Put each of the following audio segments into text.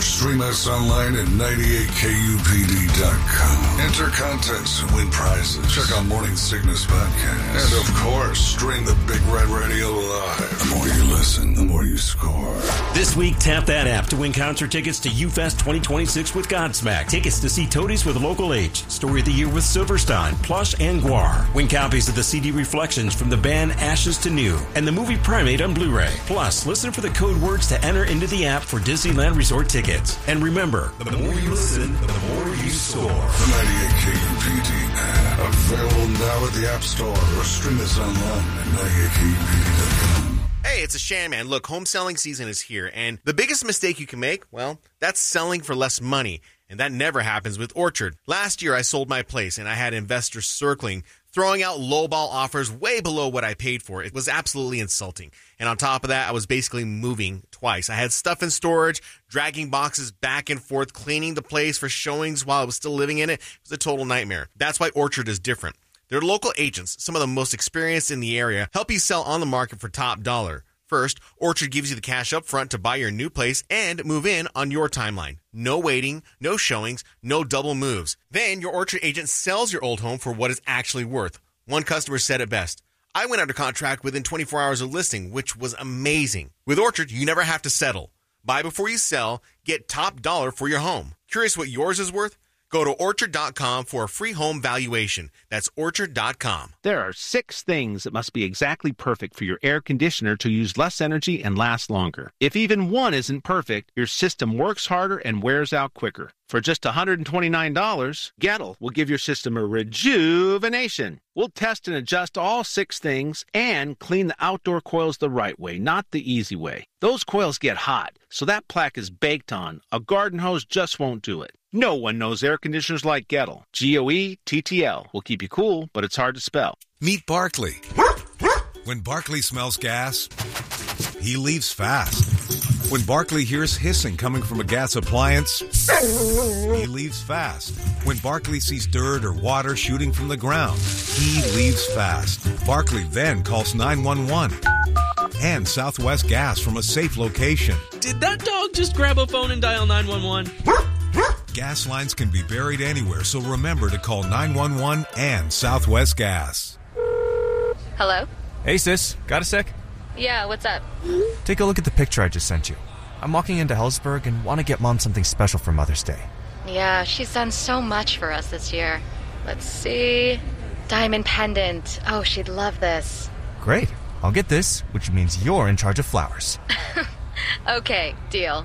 stream us online at 98kupd.com. Enter contests and win prizes. Check out Morning Sickness Podcast. And of course, stream the Big Red Radio live. The more you listen, the more you score. This week, tap that app to win concert tickets to UFest 2026 with Godsmack. Tickets to see Toadies with Local H, Story of the Year with Silverstein, Plush, and Guar. Win copies of the CD Reflections from the band Ashes to New and the movie Primate on Blu-ray. Plus, listen for the code words to enter into the app for Disneyland Resort tickets. And remember, the more you listen, the more you score. The 98 KUPD app. Available now at the App Store or stream us online at 98kupd.com. Hey, it's a Shan-Man. Look, home selling season is here, and the biggest mistake you can make, well, that's selling for less money, and that never happens with Orchard. Last year, I sold my place, and I had investors circling, throwing out lowball offers way below what I paid for. It was absolutely insulting. And on top of that, I was basically moving twice. I had stuff in storage, dragging boxes back and forth, cleaning the place for showings while I was still living in it. It was a total nightmare. That's why Orchard is different. Their local agents, some of the most experienced in the area, help you sell on the market for top dollar. First, Orchard gives you the cash up front to buy your new place and move in on your timeline. No waiting, no showings, no double moves. Then your Orchard agent sells your old home for what it's actually worth. One customer said it best. I went under contract within 24 hours of listing, which was amazing. With Orchard, you never have to settle. Buy before you sell, get top dollar for your home. Curious what yours is worth? Go to Orchard.com for a free home valuation. That's Orchard.com. There are 6 things that must be exactly perfect for your air conditioner to use less energy and last longer. If even one isn't perfect, your system works harder and wears out quicker. For just $129, Gettle will give your system a rejuvenation. We'll test and adjust all 6 things and clean the outdoor coils the right way, not the easy way. Those coils get hot, so that plaque is baked on. A garden hose just won't do it. No one knows air conditioners like Gettle. Goettl will keep you cool, but it's hard to spell. Meet Barkley. When Barkley smells gas, he leaves fast. When Barkley hears hissing coming from a gas appliance, he leaves fast. When Barkley sees dirt or water shooting from the ground, he leaves fast. Barkley then calls 911 and Southwest Gas from a safe location. Did that dog just grab a phone and dial 911? Gas lines can be buried anywhere, so remember to call 911 and Southwest Gas. Hello? Hey, sis. Got a sec? Yeah, what's up? Take a look at the picture I just sent you. I'm walking into Hellsberg and want to get Mom something special for Mother's Day. Yeah, she's done so much for us this year. Let's see. Diamond pendant. Oh, she'd love this. Great. I'll get this, which means you're in charge of flowers. Okay, deal.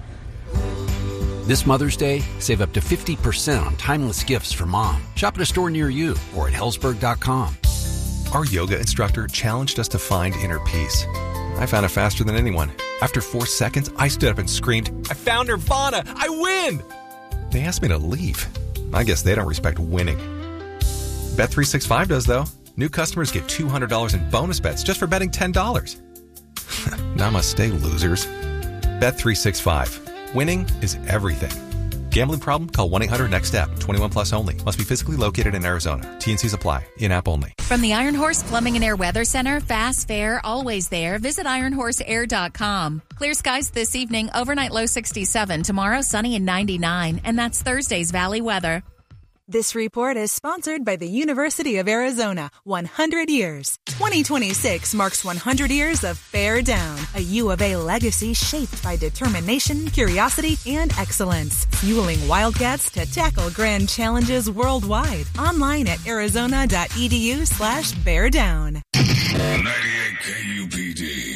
This Mother's Day, save up to 50% on timeless gifts for Mom. Shop at a store near you or at Hellsberg.com. Our yoga instructor challenged us to find inner peace. I found it faster than anyone. After 4 seconds, I stood up and screamed, "I found Nirvana! I win!" They asked me to leave. I guess they don't respect winning. Bet365 does, though. New customers get $200 in bonus bets just for betting $10. Namaste, losers. Bet365. Winning is everything. Gambling problem? Call 1-800-NEXT-STEP. 21 plus only. Must be physically located in Arizona. T&Cs apply. In-app only. From the Iron Horse Plumbing and Air Weather Center, fast, fair, always there. Visit ironhorseair.com. Clear skies this evening. Overnight low 67. Tomorrow sunny and 99. And that's Thursday's Valley weather. This report is sponsored by the University of Arizona. 100 years. 2026 marks 100 years of Bear Down, a U of A legacy shaped by determination, curiosity, and excellence, fueling Wildcats to tackle grand challenges worldwide. Online at arizona.edu/beardown. 98 KUPD.